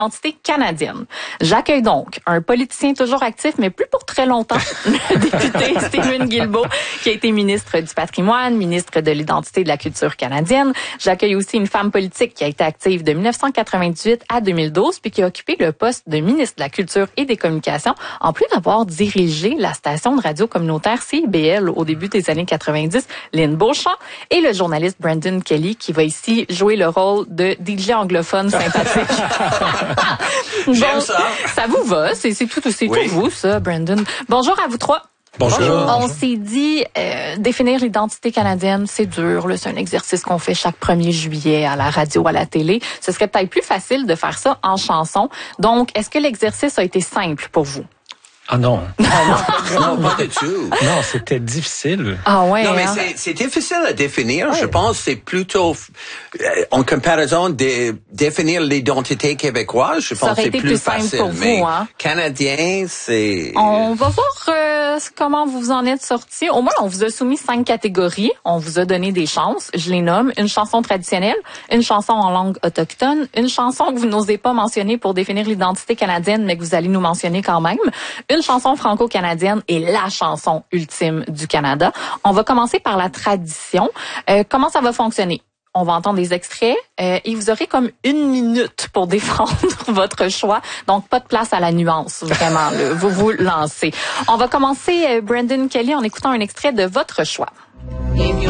Identité canadienne. J'accueille donc un politicien toujours actif, mais plus pour très longtemps, le député Stephen Guilbeault, qui a été ministre du patrimoine, ministre de l'identité et de la culture canadienne. J'accueille aussi une femme politique qui a été active de 1998 à 2012, puis qui a occupé le poste de ministre de la culture et des communications, en plus d'avoir dirigé la station de radio communautaire CIBL au début des années 90, Lynn Beauchamp, et le journaliste Brandon Kelly, qui va ici jouer le rôle de DJ anglophone sympathique. J'aime ça. Ça vous va, c'est tout vous, ça, Brandon. Bonjour à vous trois. Bonjour. On s'est dit, définir l'identité canadienne, c'est dur, là, c'est un exercice qu'on fait chaque 1er juillet à la radio, à la télé. Ce serait peut-être plus facile de faire ça en chanson. Donc, est-ce que l'exercice a été simple pour vous? Ah non. Non, pas du tout. Non, c'était difficile. Ah ouais. Non, mais c'est difficile à définir. Ouais. Je pense que c'est plutôt, en comparaison de définir l'identité québécoise, je pense que c'est plus facile. Pour vous, mais hein? Canadien, c'est... On va voir comment vous en êtes sortis. Au moins, on vous a soumis 5 catégories. On vous a donné des chances. Je les nomme. Une chanson traditionnelle, une chanson en langue autochtone, une chanson que vous n'osez pas mentionner pour définir l'identité canadienne, mais que vous allez nous mentionner quand même, une chanson franco-canadienne et la chanson ultime du Canada. On va commencer par la tradition. Comment ça va fonctionner? On va entendre des extraits et vous aurez comme 1 minute pour défendre votre choix. Donc, pas de place à la nuance, vraiment. Vous vous lancez. On va commencer, Brandon Kelly, en écoutant un extrait de votre choix.